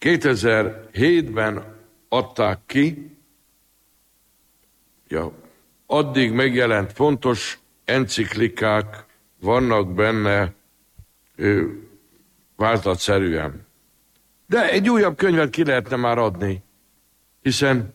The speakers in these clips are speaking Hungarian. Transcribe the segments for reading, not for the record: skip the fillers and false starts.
2007-ben adták ki, addig megjelent fontos enciklikák vannak benne vázlatszerűen. De egy újabb könyvet ki lehetne már adni, hiszen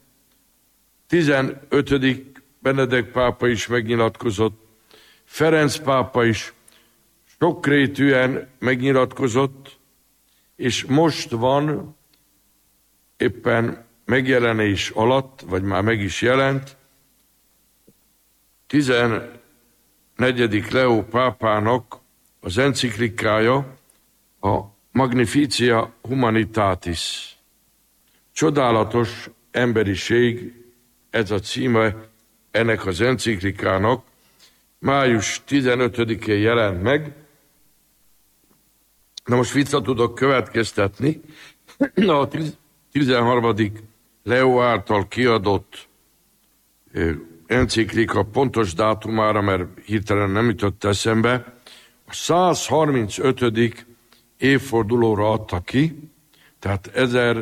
15. Benedek pápa is megnyilatkozott, Ferenc pápa is sokrétűen megnyilatkozott, és most van éppen megjelenés alatt, vagy már meg is jelent, 14. Leó pápának az enciklikája, a Magnificia Humanitatis. Csodálatos emberiség, ez a címe ennek az enciklikának. Május 15-én jelent meg. Na most vissza tudok következtetni. A 13. Leó által kiadott enciklika pontos dátumára, mert hirtelen nem jutott eszembe, a 135. évfordulóra adta ki, tehát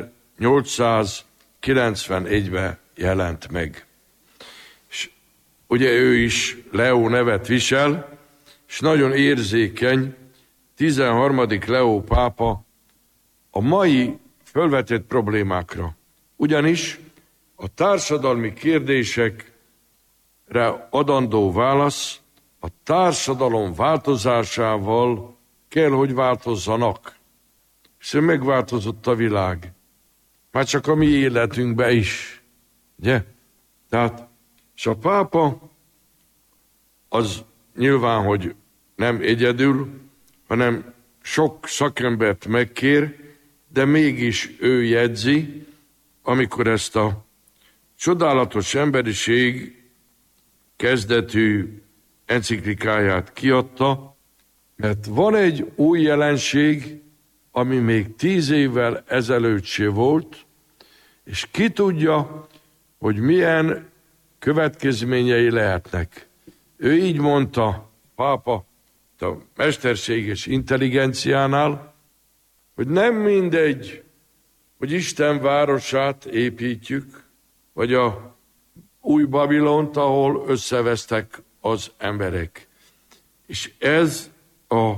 1891-ben jelent meg. És ugye ő is Leó nevet visel, és nagyon érzékeny 13. Leó pápa a mai fölvetett problémákra. Ugyanis a társadalmi kérdésekre adandó válasz a társadalom változásával kell, hogy változzanak. Hiszen megváltozott a világ. Már csak a mi életünkben is. Ugye? Tehát, és a pápa az nyilván, hogy nem egyedül, hanem sok szakembert megkér, de mégis ő jegyzi, amikor ezt a csodálatos emberiség kezdetű enciklikáját kiadta, mert van egy új jelenség, ami még 10 évvel ezelőtt se volt, és ki tudja, hogy milyen következményei lehetnek. Ő így mondta, pápa, a mesterséges intelligenciánál, hogy nem mindegy, hogy Isten városát építjük, vagy a új Babilont, ahol összevesztek az emberek. És ez a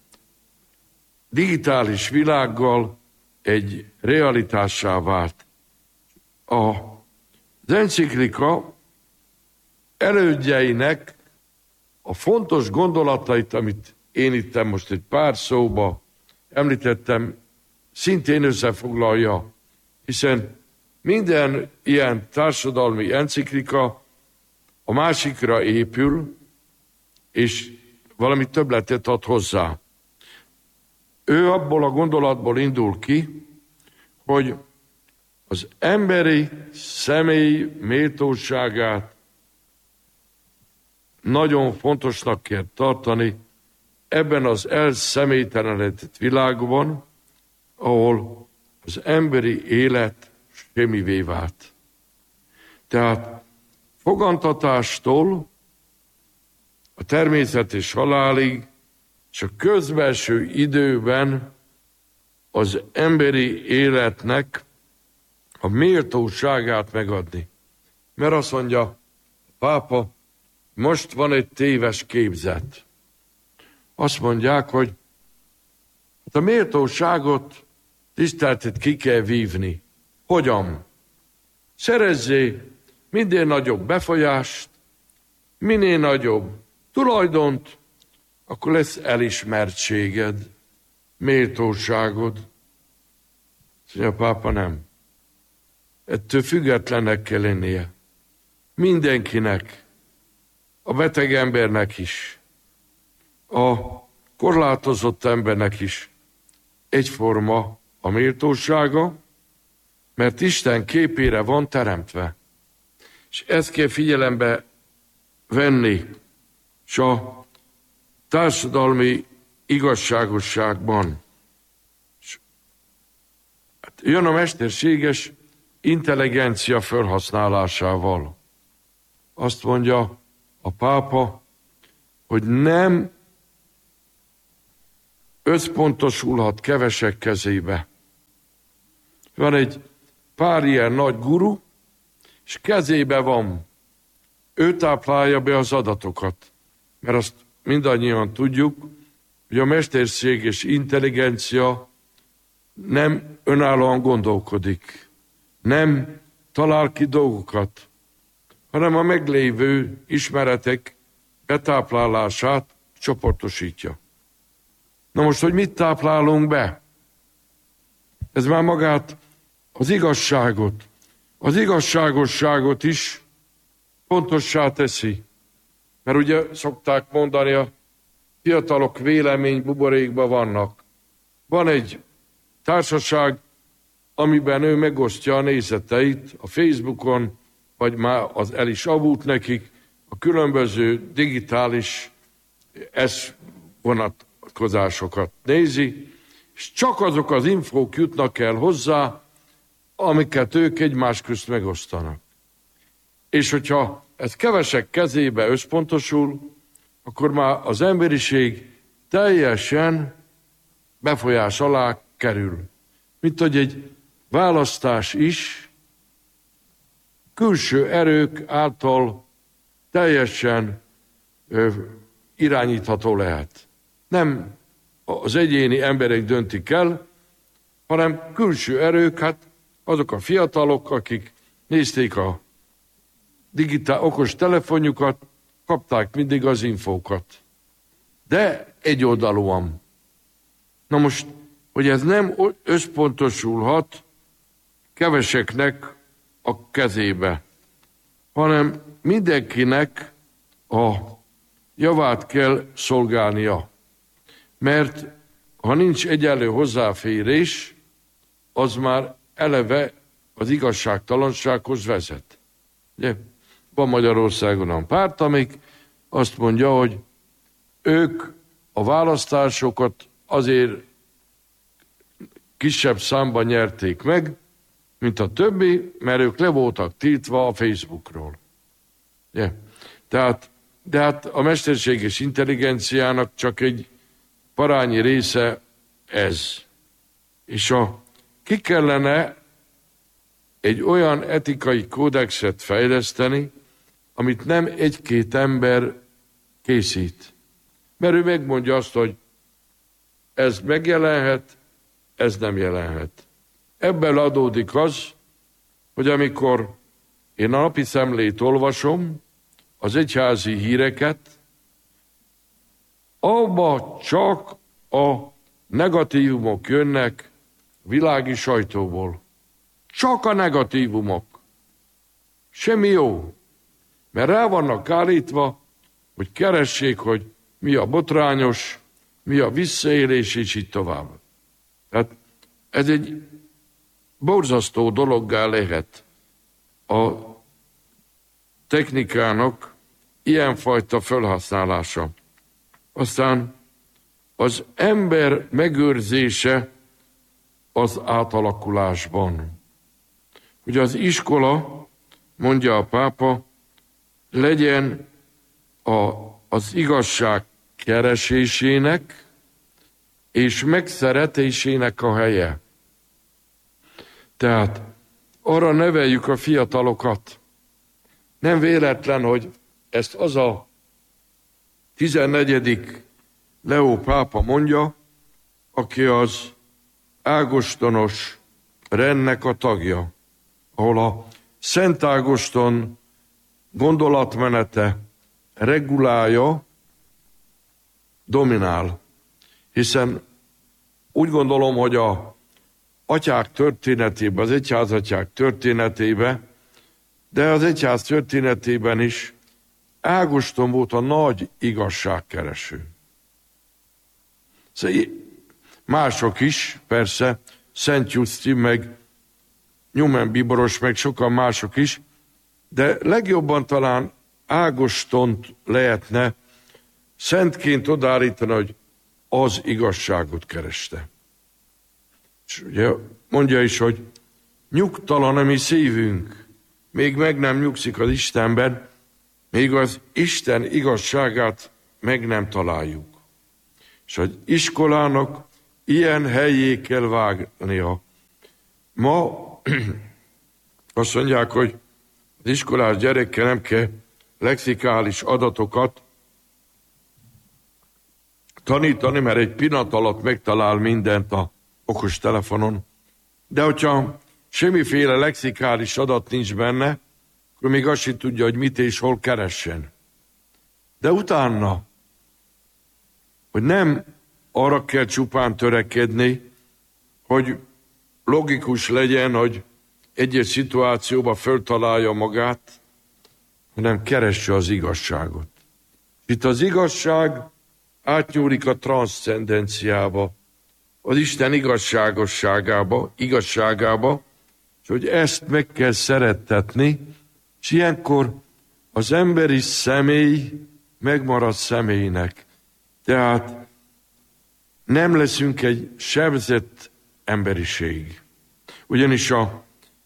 digitális világgal egy realitássá vált. Az enciklika elődjeinek a fontos gondolatait, amit én itt most egy pár szóba említettem, szintén összefoglalja, hiszen minden ilyen társadalmi enciklika a másikra épül, és valami többletet ad hozzá. Ő abból a gondolatból indul ki, hogy az emberi személy méltóságát nagyon fontosnak kell tartani ebben az elszemélytelenedett világban, ahol az emberi élet semmivé vált. Tehát fogantatástól a természet és halálig, és a közbelső időben az emberi életnek a méltóságát megadni. Mert azt mondja a pápa, most van egy téves képzet. Azt mondják, hogy a méltóságot, tiszteletet ki kell vívni. Hogyan? Szerezzé minél nagyobb befolyást, minél nagyobb tulajdont, akkor lesz elismertséged, méltóságod. Szóval a pápa nem. Ettől függetlennek kell lennie. Mindenkinek, a beteg embernek is, a korlátozott embernek is egyforma a méltósága, mert Isten képére van teremtve. És ezt kell figyelembe venni, és a társadalmi igazságosságban. Jön a mesterséges intelligencia felhasználásával. Azt mondja a pápa, hogy nem összpontosulhat kevesek kezébe, van egy pár ilyen nagy guru, és kezébe van. Ő táplálja be az adatokat. Mert azt mindannyian tudjuk, hogy a mesterséges intelligencia nem önállóan gondolkodik, nem talál ki dolgokat, hanem a meglévő ismeretek betáplálását csoportosítja. Na most, hogy mit táplálunk be? Ez már magát az igazságot, az igazságosságot is pontossá teszi. Mert ugye szokták mondani, a fiatalok vélemény buborékban vannak. Van egy társaság, amiben ő megosztja a nézeteit a Facebookon, vagy már az el is avult nekik, a különböző digitális vonatkozásokat nézi, és csak azok az infók jutnak el hozzá, amiket ők egymás közt megosztanak. És hogyha ez kevesek kezébe összpontosul, akkor már az emberiség teljesen befolyás alá kerül. Mint hogy egy választás is külső erők által teljesen irányítható lehet. Nem az egyéni emberek döntik el, hanem külső erők, hát azok a fiatalok, akik nézték a okos telefonjukat, kapták mindig az infókat. De egyoldalúan. Na most, hogy ez nem összpontosulhat keveseknek a kezébe, hanem mindenkinek a javát kell szolgálnia. Mert ha nincs egyenlő hozzáférés, az már eleve az igazságtalansághoz vezet. Ugye? Van Magyarországon a párt, amik azt mondja, hogy ők a választásokat azért kisebb számban nyerték meg, mint a többi, mert ők le voltak tiltva a Facebookról. Yeah. De hát a mesterséges intelligenciának csak egy parányi része ez. És ki kellene egy olyan etikai kódexet fejleszteni, amit nem egy-két ember készít. Mert ő megmondja azt, hogy ez megjelenhet, ez nem jelenhet. Ebből adódik az, hogy amikor én a napi szemlét olvasom, az egyházi híreket, abba csak a negatívumok jönnek világi sajtóból. Csak a negatívumok. Semmi jó. Mert rá vannak állítva, hogy keressék, hogy mi a botrányos, mi a visszaélés, és így tovább. Tehát ez egy borzasztó dologgá lehet a technikának ilyenfajta felhasználása. Aztán az ember megőrzése az átalakulásban. Ugye az iskola, mondja a pápa, legyen az igazság keresésének és megszeretésének a helye. Tehát arra neveljük a fiatalokat. Nem véletlen, hogy ezt az a 14. Leó pápa mondja, aki az ágostonos rendnek a tagja, ahol a Szent Ágoston gondolatmenete, regulája dominál. Hiszen úgy gondolom, hogy a atyák történetében, az egyházatyák történetében, de az egyház történetében is Ágoston volt a nagy igazságkereső. Szóval mások is, persze, Szent Justin, meg Newman Bíboros, meg sokan mások is, de legjobban talán Ágostont lehetne szentként odaállítani, hogy az igazságot kereste. És ugye mondja is, hogy nyugtalan a mi szívünk, még meg nem nyugszik az Istenben, még az Isten igazságát meg nem találjuk. És az iskolának ilyen helyé kell vágnia. Ma azt mondják, hogy az iskolás gyerekkel nem kell lexikális adatokat tanítani, mert egy pillanat alatt megtalál mindent a okostelefonon. De hogyha semmiféle lexikális adat nincs benne, akkor még azt sem tudja, hogy mit és hol keressen. De utána, hogy nem arra kell csupán törekedni, hogy logikus legyen, hogy egyes szituációban föltalálja magát, hanem keresse az igazságot. Itt az igazság átnyúlik a transzcendenciába, az Isten igazságába, és hogy ezt meg kell szerettetni, és ilyenkor az emberi személy megmarad személynek. Tehát nem leszünk egy sebzett emberiség. Ugyanis a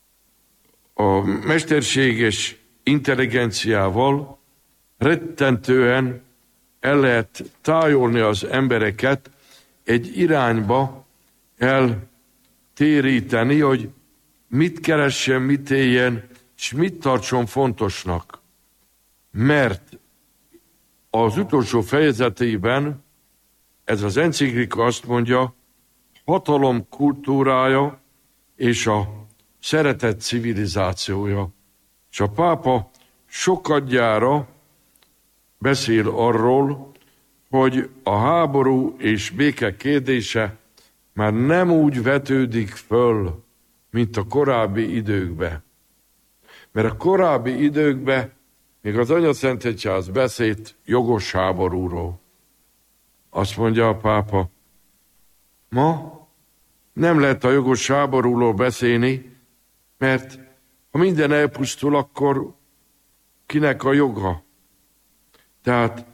mesterséges intelligenciával rettentően el lehet tájolni az embereket, egy irányba eltéríteni, hogy mit keressen, mit éljen, és mit tartson fontosnak. Mert az utolsó fejezetében ez az enciklika azt mondja, hatalom kultúrája és a szeretet civilizációja. És a pápa sokadjára beszél arról, hogy a háború és béke kérdése már nem úgy vetődik föl, mint a korábbi időkben. Mert a korábbi időkben még az Anyaszent Egyház beszélt jogos háborúról. Azt mondja a pápa, ma nem lehet a jogos háborúról beszélni, mert ha minden elpusztul, akkor kinek a joga? Tehát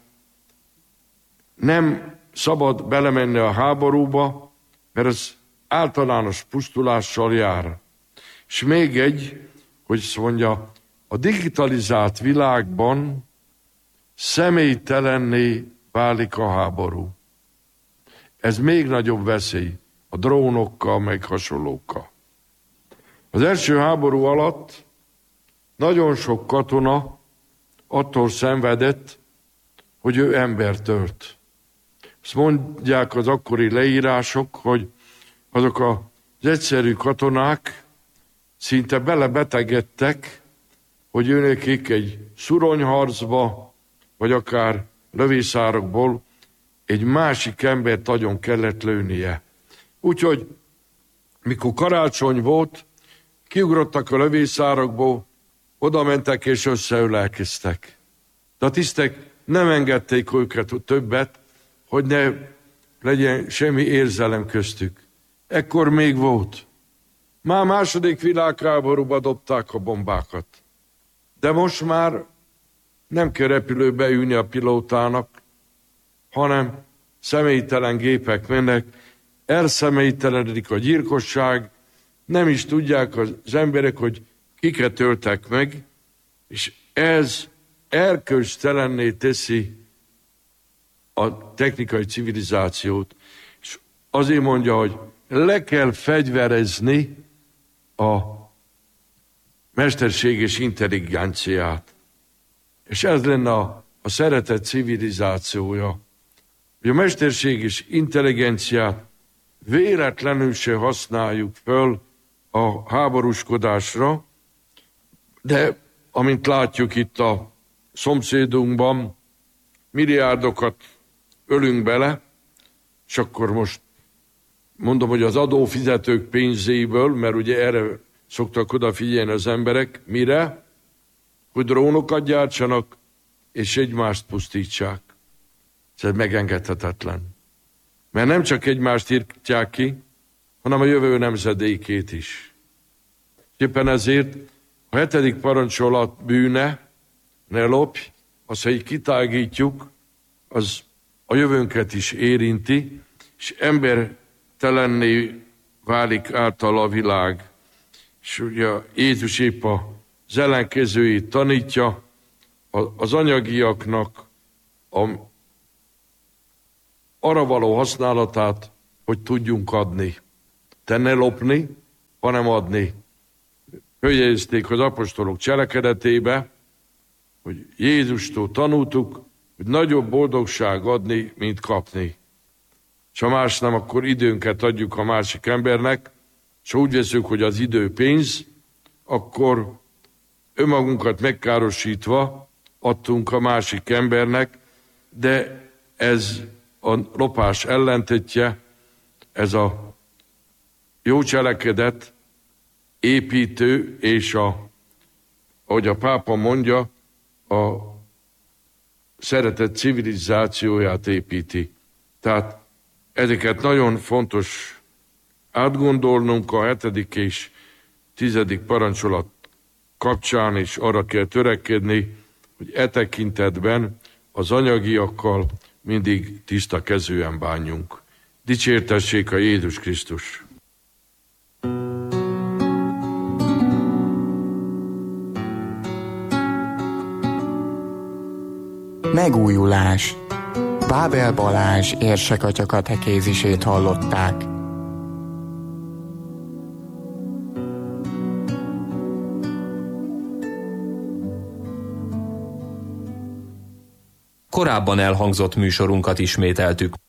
nem szabad belemenni a háborúba, mert ez általános pusztulással jár. És még egy, hogy mondja, a digitalizált világban személytelenné válik a háború. Ez még nagyobb veszély a drónokkal, meg hasonlókkal. Az első háború alatt nagyon sok katona attól szenvedett, hogy ő embert ölt. Azt mondják az akkori leírások, hogy azok az egyszerű katonák szinte belebetegedtek, hogy őnekik egy szuronyharcba, vagy akár lövészárokból egy másik embert agyon kellett lőnie. Úgyhogy, mikor karácsony volt, kiugrottak a lövészárokból, oda mentek és összeölelkeztek. De a tisztek nem engedték őket többet, hogy ne legyen semmi érzelem köztük. Ekkor még volt. Már második világháborúba dobták a bombákat. De most már nem kell repülőbe ülni a pilótának, hanem személytelen gépek mennek, elszemélytelenedik a gyilkosság, nem is tudják az emberek, hogy kiket öltek meg, és ez erkölcstelenné teszi a technikai civilizációt. És azért mondja, hogy le kell fegyverezni a mesterséges intelligenciát. És ez lenne a szeretet civilizációja. Hogy a mesterséges intelligenciát véletlenül se használjuk föl a háborúskodásra, de amint látjuk itt a szomszédunkban, milliárdokat ölünk bele, és akkor most mondom, hogy az adófizetők pénzéből, mert ugye erre szoktak odafigyelni az emberek, mire? Hogy drónokat gyártsanak, és egymást pusztítsák. Ez megengedhetetlen. Mert nem csak egymást írtják ki, hanem a jövő nemzedékét is. Éppen ezért a 7. parancsolat bűne, ne lopj, azt, ha így kitágítjuk, az a jövőnket is érinti, és embertelenné válik által a világ. És ugye Jézus épp az ellenkezőjét tanítja, az anyagiaknak arra való használatát, hogy tudjunk adni. Te ne lopni, hanem adni. Följegyezték az apostolok cselekedetébe, hogy Jézustól tanultuk, hogy nagyobb boldogság adni, mint kapni. És ha más nem, akkor időnket adjuk a másik embernek, és ha úgy veszünk, hogy az idő pénz, akkor önmagunkat megkárosítva adtunk a másik embernek, de ez a lopás ellentétje, ez a jó cselekedet építő, és ahogy a pápa mondja, a szeretet civilizációját építi. Tehát ezeket nagyon fontos átgondolnunk a 7. és 10. parancsolat kapcsán, és arra kell törekedni, hogy e tekintetben az anyagiakkal mindig tiszta kezűen bánjunk. Dicsértessék a Jézus Krisztus! Megújulás. Bábel Balázs érsekatya katekézisét hallották. Korábban elhangzott műsorunkat ismételtük.